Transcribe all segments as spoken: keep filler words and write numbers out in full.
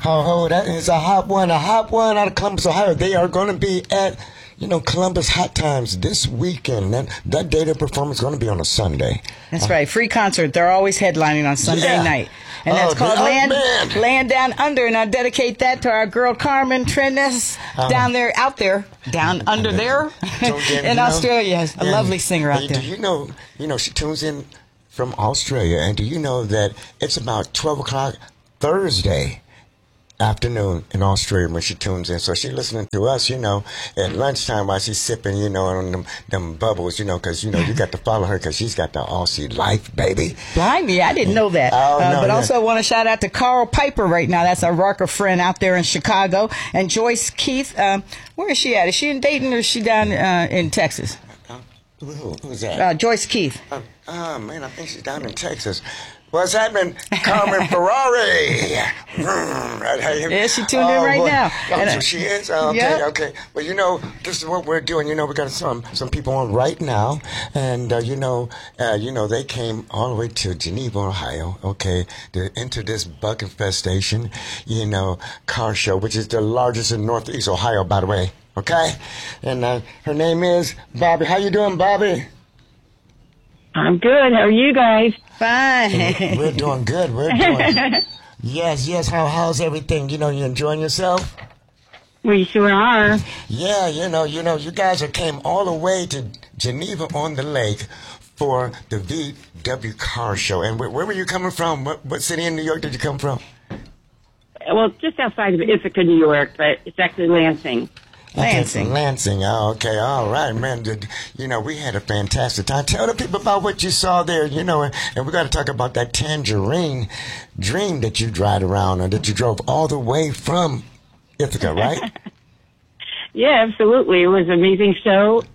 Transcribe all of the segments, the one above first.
Oh, that is a hot one, a hot one out of Columbus, Ohio. They are going to be at, you know, Columbus Hot Times this weekend. That, that day of performance is going to be on a Sunday. That's uh, right. Free concert. They're always headlining on Sunday yeah. night. And oh, that's called oh, Land, man. Land Down Under. And I dedicate that to our girl Carmen Trenes um, down there, out there, down under there in Australia. A lovely singer out there. Do you know, you know, she tunes in from Australia. And do you know that it's about twelve o'clock Thursday afternoon in Australia when she tunes in? So she's listening to us, you know, at lunchtime while she's sipping, you know, on them, them bubbles, you know, because, you know, you got to follow her because she's got the Aussie life, baby. Blimey, I didn't know that. Oh, uh, no, but yeah. also want to shout out to Carl Piper right now. That's our rocker friend out there in Chicago. And Joyce Keith, um, where is she at? Is she in Dayton or is she down uh, in Texas? Uh, who, who's that? Uh, Joyce Keith. Uh, oh, man, I think she's down in Texas. What's happening? Carmen Ferrari. Yeah, she tuned in right boy. now. Oh, And, so uh, she is? Oh, okay, yep. okay. Well, you know, this is what we're doing. You know, we got some some people on right now. And, uh, you know, uh, you know, they came all the way to Geneva, Ohio, okay, to enter this bug infestation, you know, car show, which is the largest in Northeast Ohio, by the way, okay? And uh, her name is Bobby. How you doing, Bobby? I'm good. How are you guys? Fine. We're doing good. We're doing Yes, yes. How how's everything? You know, you enjoying yourself? We sure are. Yeah, you know, you know, you guys are came all the way to Geneva on the Lake for the V W Car Show. And where, where were you coming from? What, what city in New York did you come from? Well, just outside of Ithaca, New York, but it's actually Lansing. Lansing. Okay, Lansing. Oh, okay. All right, man. Did, you know, we had a fantastic time. Tell the people about what you saw there, you know, and, and we got to talk about that Tangerine Dream that you drive around and that you drove all the way from Ithaca, right? Yeah, absolutely. It was an amazing show,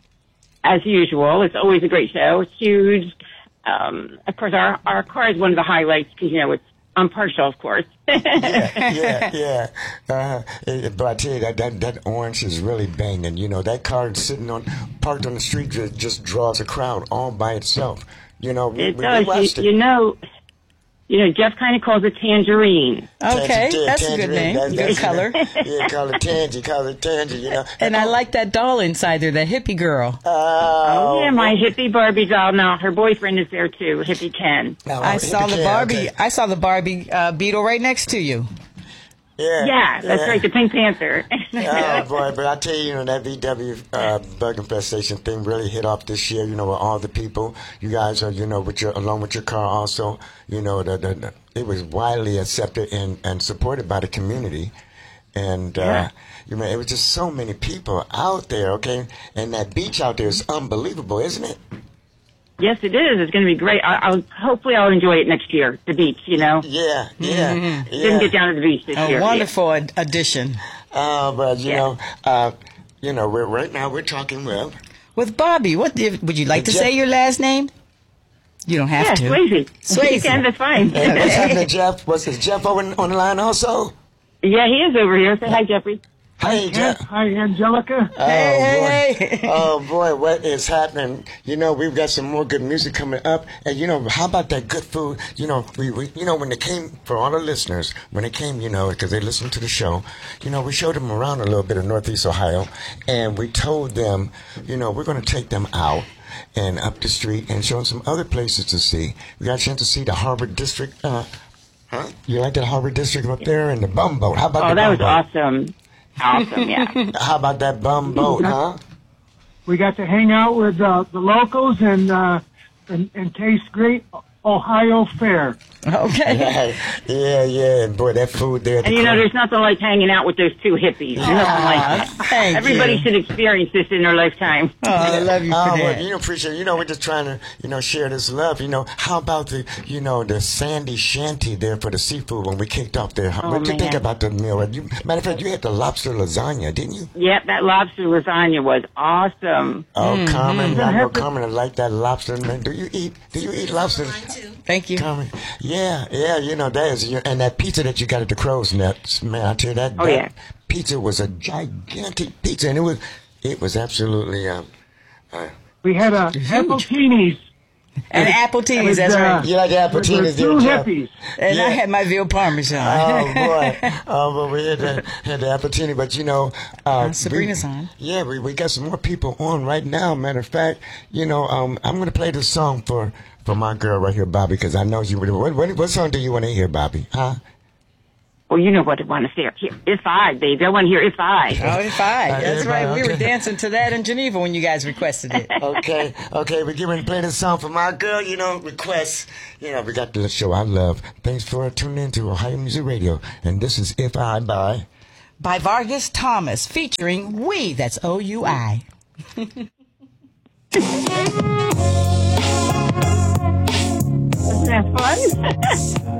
as usual. It's always a great show. It's huge. Um, of course, our, our car is one of the highlights because, you know, it's I'm partial, of course. yeah, yeah, yeah. Uh, but I tell you, that, that that orange is really banging. You know, that car sitting on, parked on the street just, just draws a crowd all by itself. You know, we, it we, does. we watched you, it. you know, you know, Jeff kind of calls it Tangerine. Okay, Tangy, that's tangerine, a good name. that- Good that's- color. Yeah, call it Tangy, call it Tangy, you know. And I like that doll inside there, that hippie girl. Oh, Oh, yeah, my hippie Barbie doll. Now, her boyfriend is there, too, hippie Ken. oh, I saw the yeah, Barbie. okay. I saw the Barbie uh, Beetle right next to you. Yeah, Yeah, that's yeah. right, the Pink Panther. Oh boy, but I tell you, you know, that V W uh, bug infestation thing really hit off this year. You know, with all the people, you guys are, you know, with your along with your car, also, you know, the, the, the it was widely accepted and, and supported by the community, and uh, Yeah. you know, it was just so many people out there. Okay, and that beach out there is unbelievable, isn't it? Yes, it is. It's going to be great. I, I'll hopefully I'll enjoy it next year. The beach, you know. Yeah, yeah, Mm-hmm. yeah. Didn't get down to the beach this A year. wonderful ad- addition. Uh, but you Yeah. know, uh, you know, we're right now we're talking with. With Bobby, what if, would you like to Jeff- say your last name? You don't have Yeah, to. Swayze. Swayze. You can, that's fine. Hey, what's happening, Jeff? What's this, Jeff over on the line also? Yeah, he is over here. Say hi, Jeffrey. Hey, Jeff. Hi, Angelica. Oh, Hey, boy. hey, hey. Oh, boy, what is happening? You know, we've got some more good music coming up. And, you know, how about that good food? You know, we, we you know, when they came, for all the listeners, when they came, you know, because they listened to the show, you know, we showed them around a little bit of Northeast Ohio. And we told them, you know, we're going to take them out and up the street and show them some other places to see. We got a chance to see the Harbor District. Uh, huh? You like the Harbor District up there and the bum boat? How about Oh, the that bum was boat? awesome. Awesome, yeah. How about that bum boat, huh? We got to hang out with uh, the locals and, uh, and and taste great Ohio fare. Okay. yeah, yeah, and boy, that food there. At And the you know, corner- there's nothing like hanging out with those two hippies. There's nothing like that. Thank Everybody you. should experience this in their lifetime. Oh, I love you for Oh, well, that. you know, appreciate. You know, we're just trying to, you know, share this love. You know, how about the, you know, the Sandy Shanty there for the seafood when we kicked off there? Oh, what did you think man. about the meal? You, matter of fact, you had the lobster lasagna, didn't you? Yep, that lobster lasagna was awesome. Oh, Carmen, I know Happy- Carmen like that lobster. Man, do you eat? Do you eat lobster? Thank you. Carmen, yeah, yeah, you know that is, and that pizza that you got at the Crow's Nest, man, I tell you that, Oh, that yeah. pizza was a gigantic pizza, and it was, it was absolutely, um, uh, We had a Appletini's And appletini, that's uh, right. You like appletini, We're two dear Joe? hippies. And Yeah. I had my veal parmesan. Oh boy! Oh, but we had the, had the appletini, but you know, uh, Uh, Sabrina's we, on. Yeah, we, we got some more people on right now. Matter of fact, you know, um, I'm gonna play this song for for my girl right here, Bobby, because I know you. What, what what song do you want to hear, Bobby? Huh? Well, you know what I want to hear. Here, If I, baby. I want to hear If I. Oh, if I. Uh, That's if right. I, We were okay. dancing to that in Geneva when you guys requested it. Okay, okay, we're getting ready to play this song for my girl. You know, requests. You know, we got the show I love. Thanks for tuning in to Ohio Music Radio, and this is If I by. By Vargas Thomas, featuring We. That's O U I. Isn't that fun?